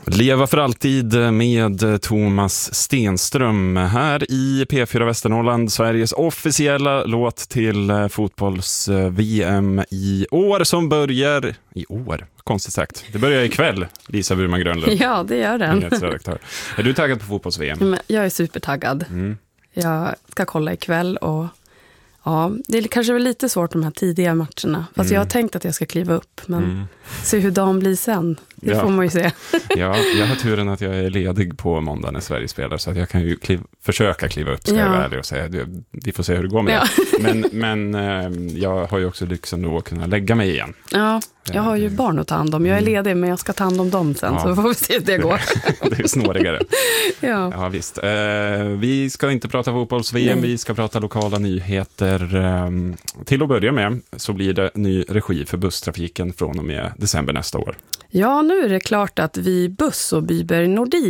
Leva för alltid med Thomas Stenström här i P4 Västernorrland, Sveriges officiella låt till fotbolls-VM i år som börjar i år. Konstigt sagt. Det börjar ikväll, Lisa Burman Grönlund. Ja, det gör den. Är du taggad på fotbolls-VM? Jag är supertaggad. Jag ska kolla ikväll och ja, det är kanske väl lite svårt de här tidiga matcherna. Fast jag har tänkt att jag ska kliva upp. Men se hur dagen blir sen. Det får man ju se. Ja, jag har turen att jag är ledig på måndag när Sverige spelar. Så att jag kan ju försöka kliva upp, ska jag vara ärlig och säga. Vi får se hur det går med det. Men jag har ju också lyxen då att kunna lägga mig igen. Ja, jag har ju barn att ta hand om. Jag är ledig, men jag ska ta hand om dem sen. Så får vi se hur det går. Det är snårigare. Ja, visst. Vi ska inte prata fotbolls-VM. Vi ska prata lokala nyheter. Till att börja med så blir det ny regi för busstrafiken från och med december nästa år. Ja, nu är det klart att vi Buss och Byberg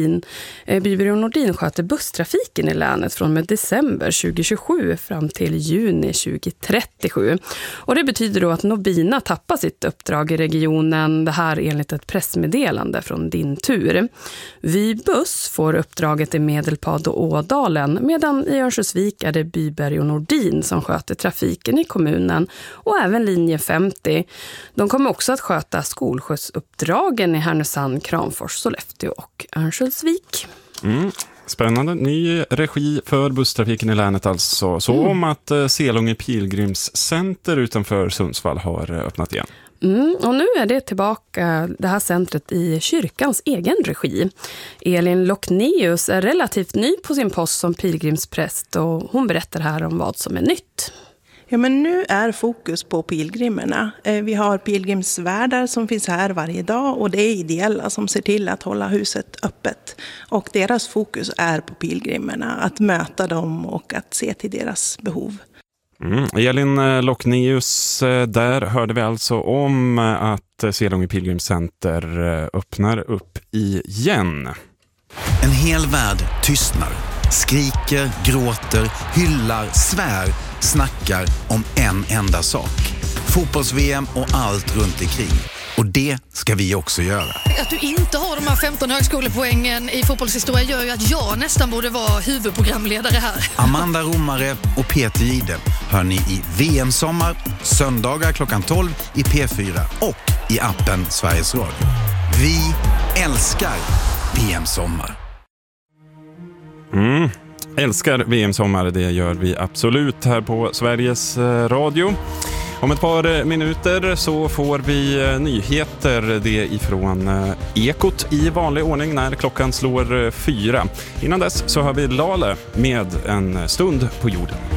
Nordin sköter busstrafiken i länet från med december 2027 fram till juni 2037. Och det betyder då att Nobina tappar sitt uppdrag i regionen, det här enligt ett pressmeddelande från Din Tur. Vi Buss får uppdraget i Medelpad och Ådalen, medan i Örnsköldsvik är det Byberg och Nordin som sköter trafiken i kommunen och även linje 50. De kommer också att sköta skolskjutsuppdragen i Härnösand, Kramfors, Sollefteå och Örnsköldsvik. Spännande. Ny regi för busstrafiken i länet alltså. Så om att Selånge pilgrimscenter utanför Sundsvall har öppnat igen. Och nu är det tillbaka, det här centret i kyrkans egen regi. Elin Lockneus är relativt ny på sin post som pilgrimspräst och hon berättar här om vad som är nytt. Ja, men nu är fokus på pilgrimerna. Vi har pilgrimsvärdar som finns här varje dag och det är ideella som ser till att hålla huset öppet. Och deras fokus är på pilgrimerna, att möta dem och att se till deras behov. Elin Lockneus, där hörde vi alltså om att Selånge pilgrimscenter öppnar upp igen. En hel värld tystnar, skriker, gråter, hyllar, svär, snackar om en enda sak. Fotbolls-VM och allt runt omkring. Och det ska vi också göra. Att du inte har de här 15 högskolepoängen i fotbollshistoria gör ju att jag nästan borde vara huvudprogramledare här. Amanda Romare och Peter Gide hör ni i VM-sommar, söndagar klockan 12 i P4 och i appen Sveriges Radio. Vi älskar VM-sommar. Älskar VM-sommar, det gör vi absolut här på Sveriges Radio. Om ett par minuter så får vi nyheter det ifrån Ekot i vanlig ordning när klockan slår 4. Innan dess så har vi Lale med En stund på jorden.